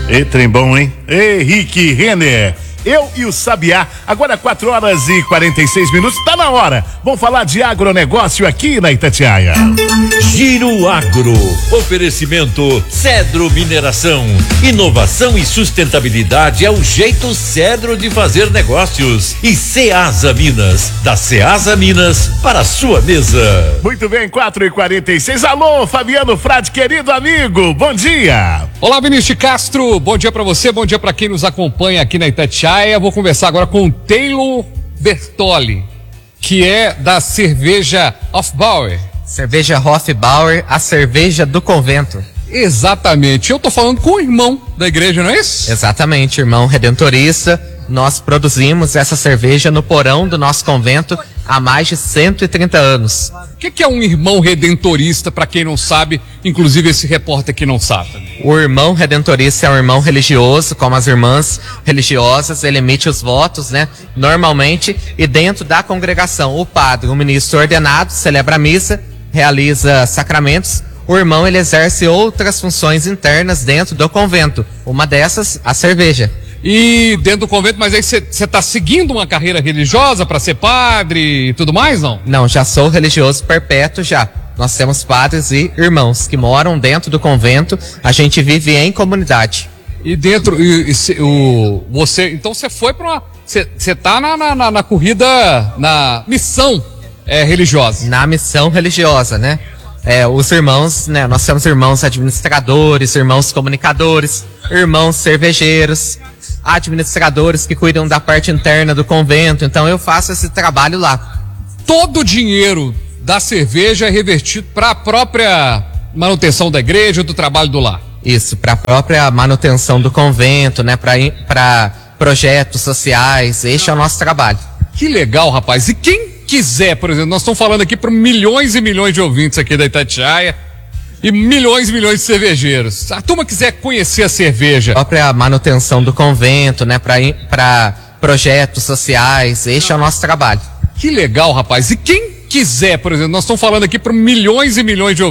Ei, trem bom, hein? Ei, Rick Renner. Eu e o Sabiá, agora 4h46, tá na hora. Vamos falar de agronegócio aqui na Itatiaia. Giro Agro, oferecimento Cedro Mineração, inovação e sustentabilidade é o jeito Cedro de fazer negócios. E Ceasa Minas, da Ceasa Minas para a sua mesa. Muito bem, 4h46, alô Fabiano Frade, querido amigo, bom dia. Olá, Vinícius Castro, bom dia pra você, bom dia pra quem nos acompanha aqui na Itatiaia. Vou conversar agora com o Taylor Bertoli, que é da cerveja Hofbauer. Cerveja Hofbauer, a cerveja do convento. Exatamente, eu tô falando com o irmão da igreja, não é isso? Exatamente, irmão redentorista. Nós produzimos essa cerveja no porão do nosso convento há mais de 130 anos. O que é um irmão redentorista, para quem não sabe, inclusive esse repórter que não sabe? O irmão redentorista é um irmão religioso, como as irmãs religiosas, ele emite os votos, né? Normalmente, e dentro da congregação, o padre, o ministro ordenado, celebra a missa, realiza sacramentos. O irmão, ele exerce outras funções internas dentro do convento. Uma dessas, a cerveja. E dentro do convento, mas aí você tá seguindo uma carreira religiosa para ser padre e tudo mais, não? Não, já sou religioso perpétuo já. Nós temos padres e irmãos que moram dentro do convento. A gente vive em comunidade. E dentro, você, então você foi para uma, você tá na corrida, na missão religiosa. Na missão religiosa, né? Os irmãos, né? Nós temos irmãos administradores, irmãos comunicadores, irmãos cervejeiros, administradores que cuidam da parte interna do convento. Então eu faço esse trabalho lá. Todo o dinheiro da cerveja é revertido para a própria manutenção da igreja, do trabalho do lar. Isso, para a própria manutenção do convento, né? Para projetos sociais. Este é o nosso trabalho. Que legal, rapaz. E quem quiser, por exemplo, nós estamos falando aqui para milhões e milhões de ouvintes aqui da Itatiaia e milhões de cervejeiros. Se a turma quiser conhecer a cerveja, a própria manutenção do convento, né? Para projetos sociais. Este é o nosso trabalho. Que legal, rapaz. E quem quiser, por exemplo, nós estamos falando aqui para milhões e milhões de ouvintes